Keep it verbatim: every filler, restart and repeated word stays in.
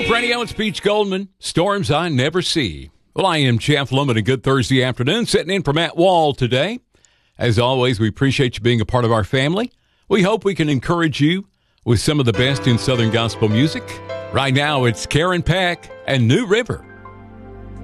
Freddie Owens, Beach Goldman, Storms I Never See. Well, I am Jeff Lemon. A good Thursday afternoon, sitting in for Matt Wall today. As always, we appreciate you being a part of our family. We hope we can encourage you with some of the best in Southern gospel music. Right now, it's Karen Peck and New River.